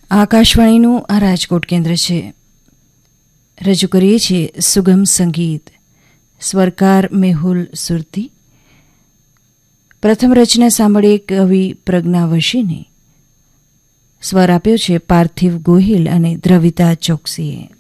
આકાશવાણીનું આ રાજકોટ કેન્દ્ર છે. રજૂ કરીએ છીએ સુગમ સંગીત. સ્વરકાર મેહુલ સુરતી. પ્રથમ રચના સાંભળીએ કવિ પ્રજ્ઞાવશીને. સ્વર આપ્યો છે પાર્થિવ ગોહિલ અને દ્રવિતા ચોકસીએ.